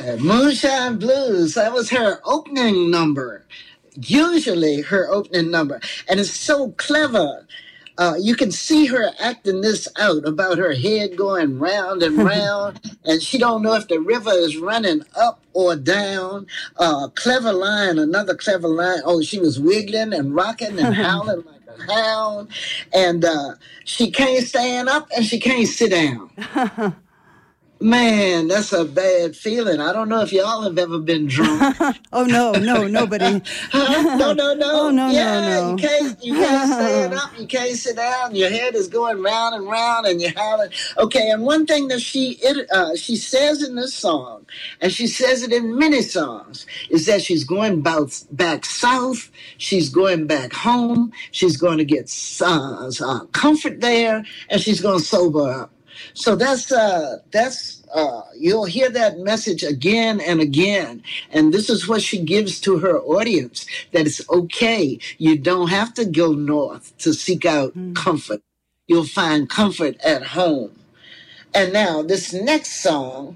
Moonshine Blues. That was her opening number. Usually her opening number. And it's so clever. You can see her acting this out about her head going round and round, and she don't know if the river is running up or down. Clever line, another clever line. Oh, she was wiggling and rocking and howling like a hound, and she can't stand up and she can't sit down. Man, that's a bad feeling. I don't know if y'all have ever been drunk. Oh, no, nobody. No. Oh, no, Yeah, no. You can't stand up, you can't sit down. Your head is going round and round, and you're howling. Okay, and one thing that she says in this song, and she says it in many songs, is that she's going back south. She's going back home. She's going to get comfort there, and she's going to sober up. So that's you'll hear that message again and again. And this is what she gives to her audience, that it's okay. You don't have to go north to seek out comfort. You'll find comfort at home. And now this next song,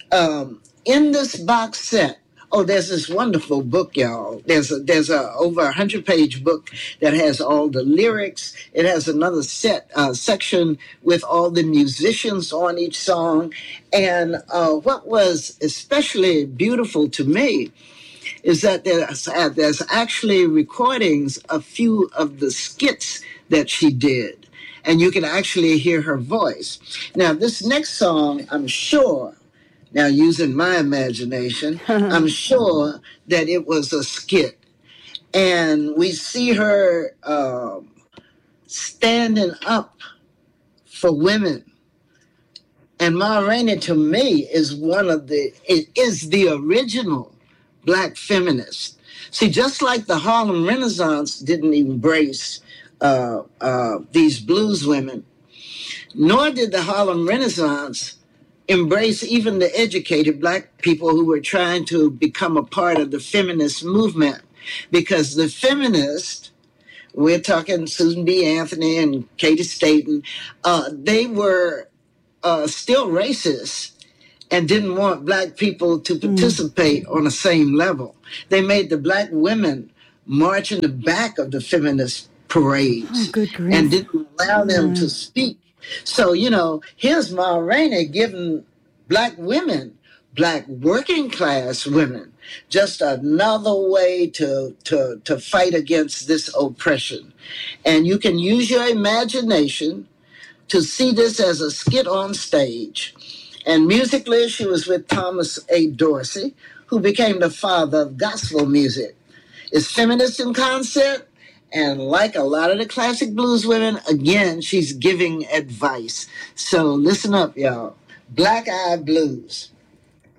in this box set, oh, there's this wonderful book, y'all. There's a over 100-page book that has all the lyrics. It has another section with all the musicians on each song. And what was especially beautiful to me is that there's actually recordings, a few of the skits that she did. And you can actually hear her voice. Now, this next song, I'm sure, now using my imagination, I'm sure that it was a skit. And we see her standing up for women. And Ma Rainey, to me, is the original Black feminist. See, just like the Harlem Renaissance didn't embrace these blues women, nor did the Harlem Renaissance embrace even the educated Black people who were trying to become a part of the feminist movement. Because the feminists, we're talking Susan B. Anthony and Katie Staten, they were still racist and didn't want Black people to participate on the same level. They made the Black women march in the back of the feminist parades and didn't allow them to speak. So, here's Ma Rainey giving Black women, Black working class women, just another way to fight against this oppression. And you can use your imagination to see this as a skit on stage. And musically, she was with Thomas A. Dorsey, who became the father of gospel music. It's feminist in concept. And like a lot of the classic blues women, again, she's giving advice. So listen up, y'all. Black Eyed Blues.